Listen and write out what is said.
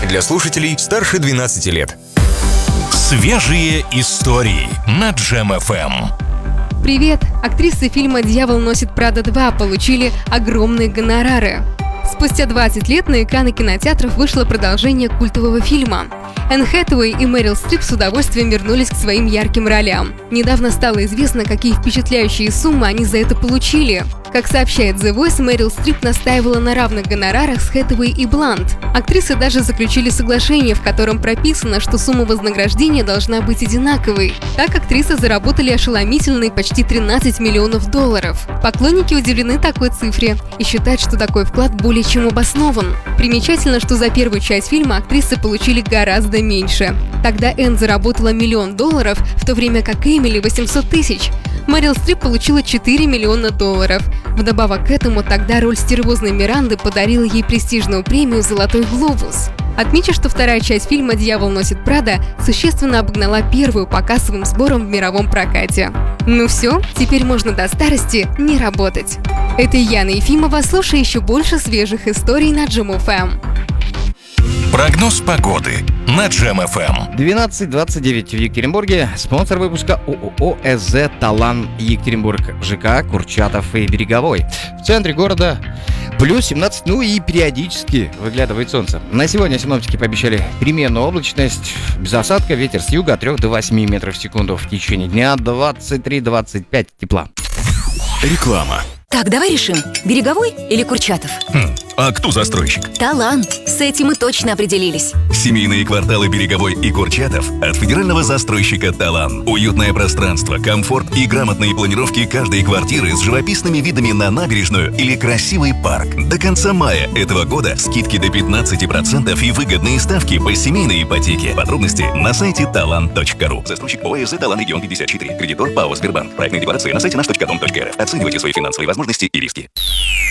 Для слушателей старше 12 лет. Свежие истории на Джем ФМ. Привет! Актрисы фильма «Дьявол носит Прада 2» получили огромные гонорары. Спустя 20 лет на экраны кинотеатров вышло продолжение культового фильма. Энн Хэтэуэй и Мэрил Стрип с удовольствием вернулись к своим ярким ролям. Недавно стало известно, какие впечатляющие суммы они за это получили. Как сообщает The Voice, Мэрил Стрип настаивала на равных гонорарах с Хэтэуэй и Блант. Актрисы даже заключили соглашение, в котором прописано, что сумма вознаграждения должна быть одинаковой. Так актрисы заработали ошеломительные почти $13 миллионов. Поклонники удивлены такой цифре и считают, что такой вклад более чем обоснован. Примечательно, что за первую часть фильма актрисы получили гораздо меньше. Тогда Энн заработала $1 миллион, в то время как Эмили – 800 тысяч. Мэрил Стрип получила $4 миллиона. Вдобавок к этому, тогда роль стервозной Миранды подарила ей престижную премию «Золотой глобус». Отмечу, что вторая часть фильма «Дьявол носит Прада» существенно обогнала первую по кассовым сборам в мировом прокате. Ну все, теперь можно до старости не работать. Это Яна Ефимова, слушай еще больше свежих историй на Джем ФМ. Прогноз погоды на Джем ФМ. 12:29 в Екатеринбурге. Спонсор выпуска ООО «СЗ Талан Екатеринбург», ЖК Курчатов и Береговой. В центре города плюс 17, ну и периодически выглядывает солнце. На сегодня синоптики пообещали переменную облачность, без осадка, ветер с юга от 3 до 8 метров в секунду. В течение дня 23-25 тепла. Реклама. Так, давай решим, Береговой или Курчатов? А кто застройщик? Талант. С этим мы точно определились. Семейные кварталы Береговой и Курчатов от федерального застройщика «Талан». Уютное пространство, комфорт и грамотные планировки каждой квартиры с живописными видами на набережную или красивый парк. До конца мая этого года скидки до 15% и выгодные ставки по семейной ипотеке. Подробности на сайте talan.ru. Застройщик ОСЗ «Талан Регион 54». Кредитор ПАО «Сбербанк». Проектная декларация на сайте наш.дом.рф. Оценивайте свои финансовые возможности и риски.